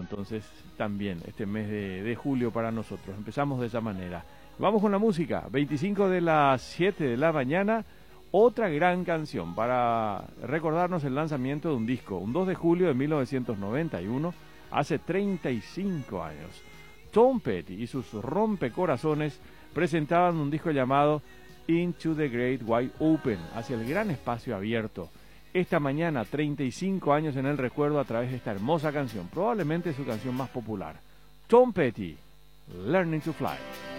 entonces también este mes de julio para nosotros. Empezamos de esa manera. Vamos con la música, 25 de las 7 de la mañana, otra gran canción para recordarnos el lanzamiento de un disco, un 2 de julio de 1991, hace 35 años. Tom Petty y sus rompecorazones presentaban un disco llamado Into the Great Wide Open, hacia el gran espacio abierto. Esta mañana, 35 años en el recuerdo a través de esta hermosa canción, probablemente su canción más popular. Tom Petty, Learning to Fly.